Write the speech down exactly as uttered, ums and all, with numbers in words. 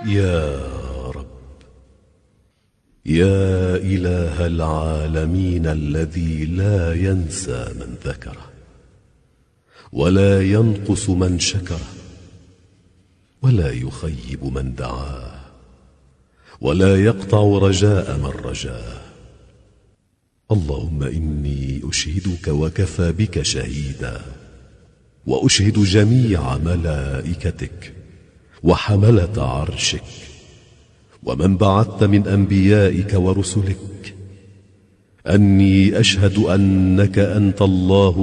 يا رب، يا إله العالمين الذي لا ينسى من ذكره ولا ينقص من شكره ولا يخيب من دعاه ولا يقطع رجاء من رجاه. اللهم إني أشهدك وكفى بك شهيدا، وأشهد جميع ملائكتك وحملة عرشك ومن بعثت من أنبيائك ورسلك أني أشهد أنك أنت الله